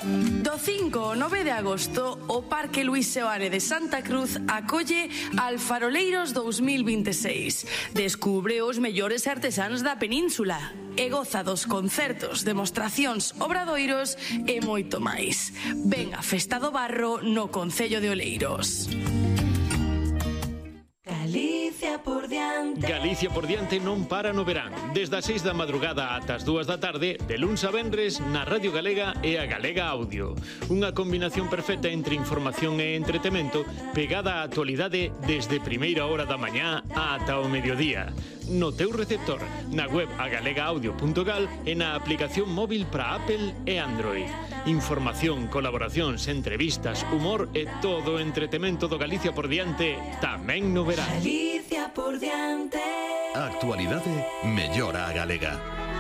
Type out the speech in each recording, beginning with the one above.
Do 5 ao 9 de agosto, o Parque Luís Seoane de Santa Cruz acolle Alfaroleiros 2026. Descubre os mellores artesáns da península e goza dos concertos, demostracións, obradoiros e moito máis. Ven a Festa do Barro no Concello de Oleiros. Galicia por diante. Galicia por diante non para no verán. Desde as 6 da madrugada ata as 2 da tarde, de luns a venres, na Radio Galega e a Galega Audio. Unha combinación perfecta entre información e entretemento, pegada á actualidade desde primeira hora da mañá ata o mediodía. No teu receptor, na web agalegaudio.gal e na aplicación móvil para Apple e Android. Información, colaboracións, entrevistas, humor e todo o entretemento do Galicia por diante tamén no verán. Galicia por diante. A actualidade mellora a galega.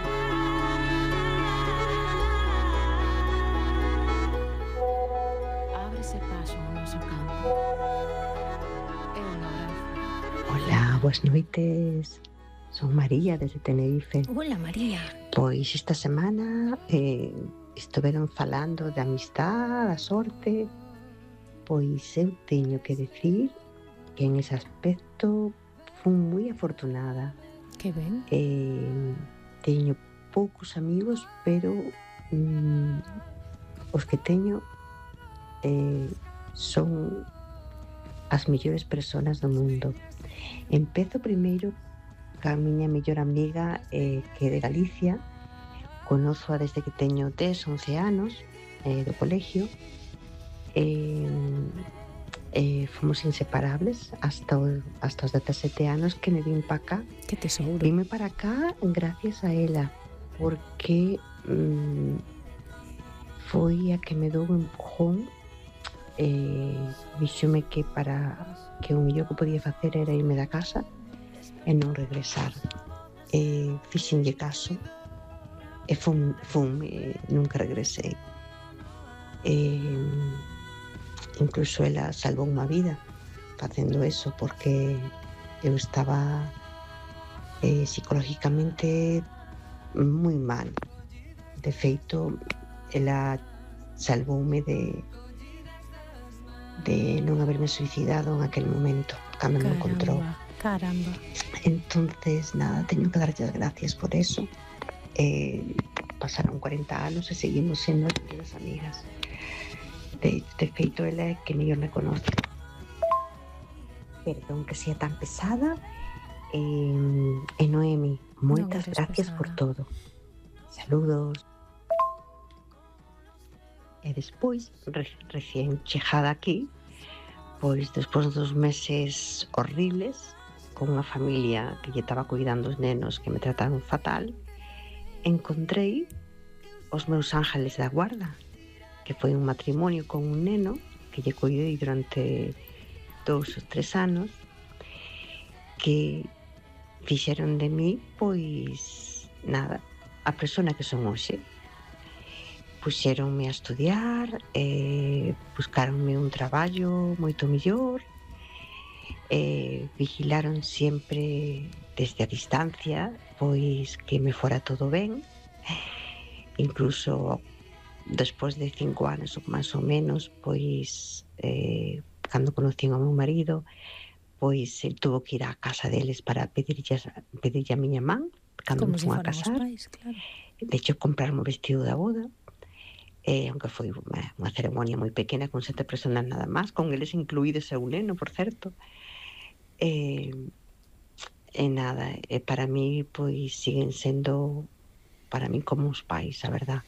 Ábrese paso no noso campo. É un abrazo. Hola, boas noites. Son María desde Tenerife. Hola, María. Pois esta semana estiveron falando de amistad, da sorte. Pois eu teño que decir que en ese aspecto fun moi afortunada. Que ben. Teño poucos amigos, pero os que teño son as mellores persoas do mundo. Empezo primeiro ca miña mellor amiga que é de Galicia. Conozo desde que teño 10, 11 anos do colegio. Fomos inseparables hasta os 17 anos que me vin para cá. Que tesouro. Vime para cá gracias a ela, porque foi a que me dou un empujón. Díxome que o mellor que podía facer era irme da casa e non regresar. Fixenlle caso e nunca regresei. Incluso ela salvou unha vida facendo eso, porque eu estaba psicológicamente moi mal. De feito, ela salvoume de non haberme suicidado en aquel momento cando me encontrou. Caramba. Entonces, nada, teño que darlle as gracias por eso. Pasaron 40 anos e seguimos sendo as amigas. De feito, ela é que mellor me conoce. Perdón que sea tan pesada. Noemi, moitas gracias por todo. Saludos. E despois, recién chegada aquí, pois despois dos meses horribles, con unha familia que lle estaba cuidando os nenos que me trataron fatal, encontrei os meus ángeles da guarda, que foi un matrimonio con un neno que lle cuidei durante 2 ou 3 anos, que fixeron de mí, pois, nada, a persona que son hoxe. Puxéronme a estudiar, buscaronme un traballo moito mellor, vigilaron sempre desde a distancia, pois que me fora todo ben. Incluso despois de 5 anos ou máis ou menos, pois cando conocín ao meu marido, pois el tuvo que ir á casa deles para pedirlle a miña man cando me fun a casar. Claro. De hecho, comprarme o vestido da boda, aunque foi unha ceremonia moi pequena con 7 personas nada máis, con eles incluídos e un neno, por certo. Nada, para mí pois siguen sendo para mí como os pais, a verdad.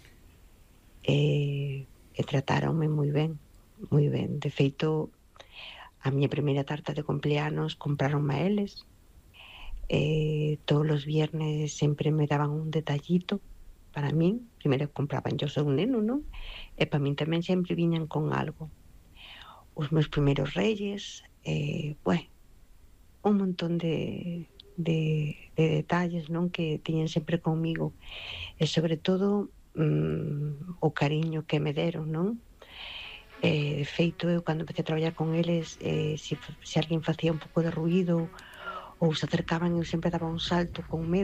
Tratáronme moi ben, moi ben. De feito, a miña primeira tarta de cumpleanos compraronme a eles. Todos os viernes sempre me daban un detallito para min. Primeiro compraban yo seu neno, non? E para min tamén sempre viñan con algo. Os meus primeiros reyes, un montón de detalles, non, que tiñen sempre comigo. E sobre todo o cariño que me deron, non? De feito, eu cando empecé a traballar con eles, se alguén facía un pouco de ruído ou se acercaban, eu sempre daba un salto con medo.